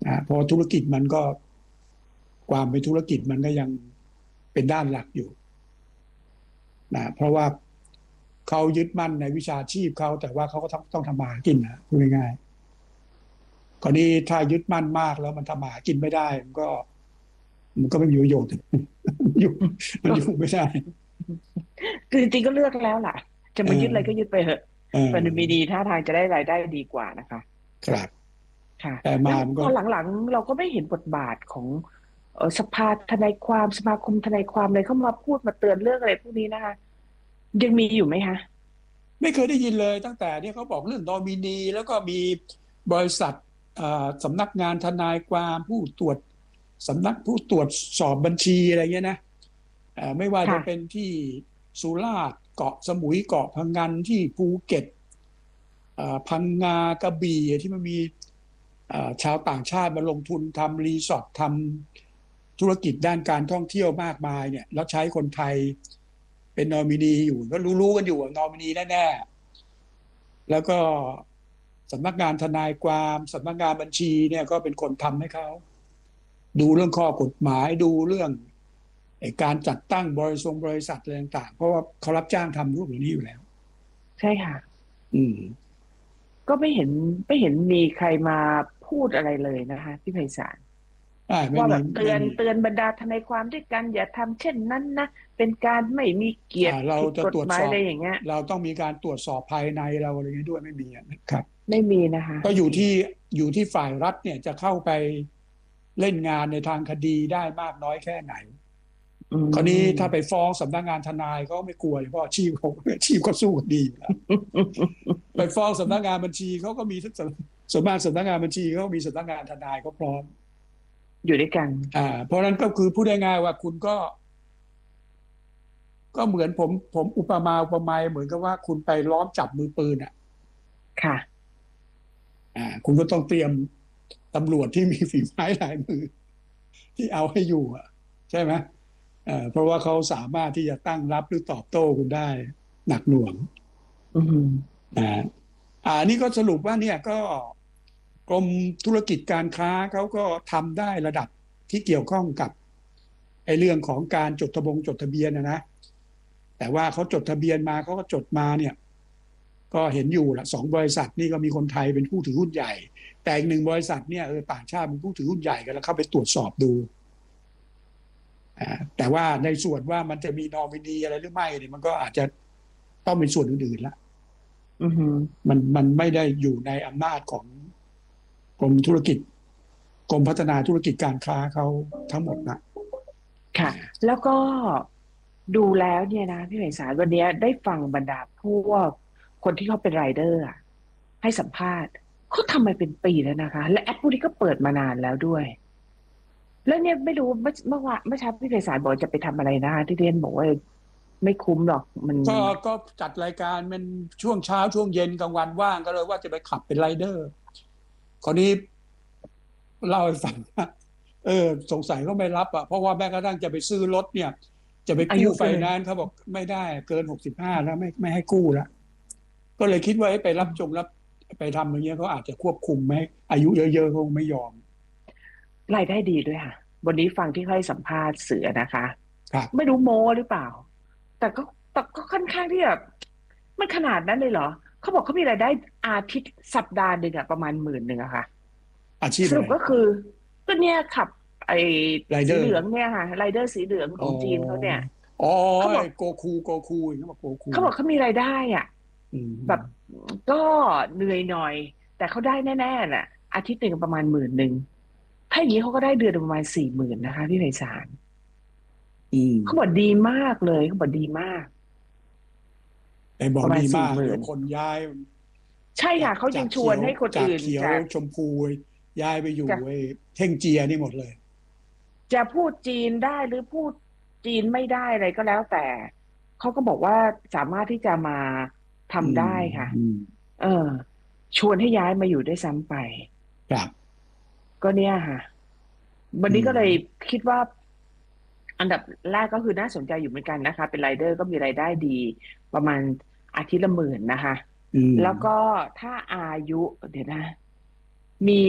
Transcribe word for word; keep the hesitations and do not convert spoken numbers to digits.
นะเพราะธุรกิจมันก็ความเป็นธุรกิจมันก็ยังเป็นด้านหลักอยู่นะเพราะว่าเขายึดมั่นในวิชาชีพเขาแต่ว่าเขาก็ต้องต้องทำมาหากินนะพูดง่ายๆกรณีถ้ายึดมั่นมากแล้วมันทำมาหากินไม่ได้มันก็มันก็ไม่มีประโยชน์อยู่มันก็อยู่ไม่ได้คือจริงๆก็เลือกแล้วล่ะจะเอมายึดอะไรก็อยึดไปเถอะเอมันมีดีอท่าทางจะได้รายได้ดีกว่านะคะครับค่ะแต่แล้วมามันก็พอหลังๆเราก็ไม่เห็นบทบาทของเอ่อสภาทนายความสมาคมทนายความเลยเข้ามาพูดมาเตือนเรื่องอะไรพวกนี้นะคะยังมีอยู่ไหมคะไม่เคยได้ยินเลยตั้งแต่เนี่ยเขาบอกเรื่องนอมินีแล้วก็มีบริษัทอ่าสำนักงานทนายความผู้ตรวจสำนักผู้ตรวจสอบบัญชีอะไรเงี้ยนะอ่าไม่ว่าจะเป็นค่ะที่สุราษฎร์เกาะสมุยเกาะพังงานที่ภูเก็ตอ่าพังงากระบี่ที่มันมีอ่าชาวต่างชาติมาลงทุนทำรีสอร์ททำธุรกิจด้านการท่องเที่ยวมากมายเนี่ยแล้วใช้คนไทยเป็นนอมินีอยู่ก็รู้ๆกันอยู่ว่านอมินีแน่ๆแล้วก็สำนักงานทนายความสำนักงานบัญชีเนี่ยก็เป็นคนทำให้เขาดูเรื่องข้อกฎหมายดูเรื่องการจัดตั้งบริษัทบริษัทอะไรต่างๆเพราะว่าเขารับจ้างทำรูปอย่างนี้อยู่แล้วใช่ค่ะอืมก็ไม่เห็นไม่เห็นมีใครมาพูดอะไรเลยนะคะพี่ไพศาลอ่าไม่มีว่าแบบเตืไม่มีอนเตือนบรรดาทนายความด้วยกันอย่าทำเช่นนั้นนะเป็นการไม่มีเกียรติอ่าเราผิดจะกฎหมายตรวจสอบอะไรอย่างเงี้ยเราต้องมีการตรวจสอบภายในเราอะไรอย่างนี้ด้วยไม่มีครับไม่มีนะคะก็อยู่ที่อยู่ที่ฝ่ายรัฐเนี่ยจะเข้าไปเล่นงานในทางคดีได้มากน้อยแค่ไหนอืคราวนี้ถ้าไปมฟ้องสำนักงานทนายเขาไม่กลัวเลยเพราะอาชีพเขาอาชีพเขาสู้กันดีอยู่แล้วไปฟ้องสำนักงานบัญชีเขาก็มีทุกสำส่วนมากสำนักงานบัญชีเขามีสำนักงานทนายเขาพร้อมอยู่ด้วยกันอ่าเพราะฉะนั้นก็คือพูดง่ายๆว่าคุณก็ก็เหมือนผมผมอุปมาอุปไมยเหมือนกับว่าคุณไปล้อมจับมือปืนอ่ะค่ะอ่าคุณก็ต้องเตรียมตำรวจที่มีฝีไม้ลายมือที่เอาให้อยู่อ่ะใช่ไหมเอ่อเพราะว่าเขาสามารถที่จะตั้งรับหรือตอบโต้คุณได้หนักหน่วงอืมอ่าอ่านี่ก็สรุปว่าเนี่ยก็กรมธุรกิจการค้าเขาก็ทำได้ระดับที่เกี่ยวข้องกับไอ้เรื่องของการจดทะบงจดทะเบียนนะนะแต่ว่าเขาจดทะเบียนมาเขาก็จดมาเนี่ยก็เห็นอยู่ละสองบริษัทนี่ก็มีคนไทยเป็นผู้ถือหุ้นใหญ่แต่อีกหนึ่งบริษัทเนี่ยเออต่างชาติเป็นผู้ถือหุ้นใหญ่กันแล้วเข้าไปตรวจสอบดูอ่าแต่ว่าในส่วนว่ามันจะมีนอมินีอะไรหรือไม่เนี่ยมันก็อาจจะต้องเป็นส่วนอื่นๆละอืมมันมันไม่ได้อยู่ในอำนาจของ กรมธุรกิจกรมพัฒนาธุรกิจการค้าเขาทั้งหมดนะค่ะแล้วก็ดูแล้วเนี่ยนะพี่ไพศาลวันเนี้ยได้ฟังบรรดาพวกคนที่เขาเป็นไรเดอร์อะให้สัมภาษณ์เขาทำมาเป็นปีแล้วนะคะและแอปพวกนี้ก็เปิดมานานแล้วด้วยแล้วเนี่ยไม่รู้เมื่อเมื่อวานเมื่อเช้าพี่ไพศาลบอกจะไปทำอะไรนะคะที่เรียนบอกว่าไม่คุ้มหรอกมันก็ก็จัดรายการเป็นช่วงเช้าช่วงเย็นกลางวันว่างก็เลยว่าจะไปขับเป็นไรเดอร์คราวนี้เล่าให้ฟังว่าเออสงสัยเขาไม่รับอ่ะเพราะว่าแม้กระทั่งจะไปซื้อรถเนี่ยจะไปอากู้ไฟยุเกินแนนซ์เขาบอกไม่ได้เกินหกสิบห้าแล้วไม่ไม่ให้กู้แล้วก็เลยคิดว่าไปรับจงรับไปทำอย่างเงี้ยเขาอาจจะควบคุมไม่ให้อายุเยอะๆเขาไม่ยอมรายได้ดีด้วยค่ะวันนี้ฟังที่เขาให้สัมภาษณ์เสือนะคะไม่ครับรู้โม้หรือเปล่าแต่ก็แต่ก็ค่อนข้างที่แบบมันขนาดนั้นเลยเหรอเขาบอกเขามีรายได้อาทิตย์สัปดาห์หนึ่งอะประมาณหมื่นหนึ่งอะค่ะสอาชีพอะไรรุปก็คือก็เนี่ยขับไอ้ไรเดอร์สีเหลืองเนี่ยค่ะไรเดอร์สีเหลืองขอ๋อองจีนเขาเนี่ยอ๋อเขาบอกโกคูโกคูเขาบอกโกคูเขาบอกเขามีรายได้อ่ะอืแบบมก็เหนื่อยหน่อยแต่เขาได้แน่ๆน่ะอาทิตย์หนึ่งประมาณหมื่นหนึ่งถ้าอย่างนี้เขาก็ได้เดือนประมาณสี่หมื่นนะคะพี่ไพศาลอืมเขาบอกดีมากเลยเขาบอกดีมากแต่บอประมาณกดีมากสี่หมื่นเดี๋ยวคนย้ายใช่จากค่ะเขายังชวนจากเขียวให้คนอื่นจากเขียวจากชมพูย้ายไปอยู่จะไอ้เท่งเจียนี่หมดเลยจะพูดจีนได้หรือพูดจีนไม่ได้อะไรก็แล้วแต่เขาก็บอกว่าสามารถที่จะมาอืทำมได้ค่ะอืมเออชวนให้ย้ายมาอยู่ได้วยซ้ำไปครับก็เนี่ยค่ะวันอืนี้ก็เลยมคิดว่าอันดับแรกก็คือน่าสนใจอยู่เหมือนกันนะคะเป็นไรเดอร์ก็มีรายได้ดีประมาณอาทิตย์ละหมื่นนะคะอืมแล้วก็ถ้าอายุเดี๋ยวนะมี